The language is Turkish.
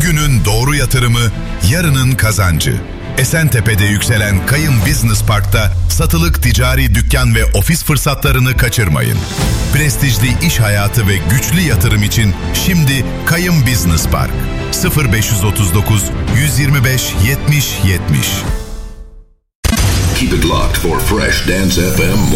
Bugünün doğru yatırımı, yarının kazancı. Esentepe'de yükselen Kayım Business Park'ta satılık ticari dükkan ve ofis fırsatlarını kaçırmayın. Prestijli iş hayatı ve güçlü yatırım için şimdi Kayım Business Park. 0539 125 70 70. Keep it locked for Fresh Dance FM